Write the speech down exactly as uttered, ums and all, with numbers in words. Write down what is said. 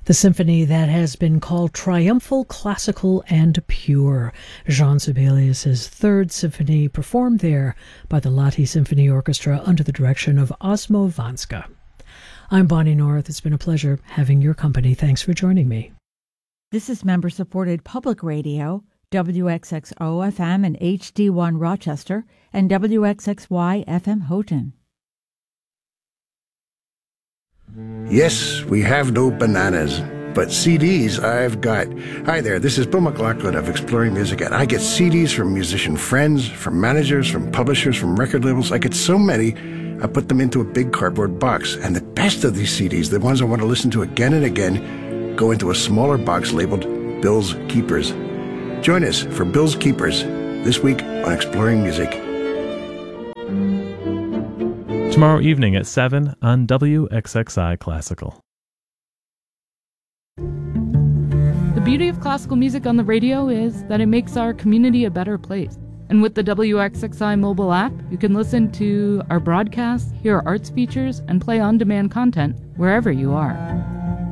The symphony that has been called triumphal, classical, and pure. Jean Sibelius' Third Symphony, performed there by the Lahti Symphony Orchestra under the direction of Osmo Vanska. I'm Bonnie North. It's been a pleasure having your company. Thanks for joining me. This is member-supported public radio, W X X O F M and H D one Rochester, and W X X Y F M Houghton. Yes, we have no bananas, but C Ds I've got. Hi there, this is Bill McLaughlin of Exploring Music, and I get C Ds from musician friends, from managers, from publishers, from record labels. I get so many, I put them into a big cardboard box. And the best of these C Ds, the ones I want to listen to again and again, go into a smaller box labeled Bill's Keepers. Join us for Bill's Keepers this week on Exploring Music. Tomorrow evening at seven on W X X I Classical. The beauty of classical music on the radio is that it makes our community a better place. And with the W X X I mobile app, you can listen to our broadcasts, hear our arts features, and play on-demand content wherever you are.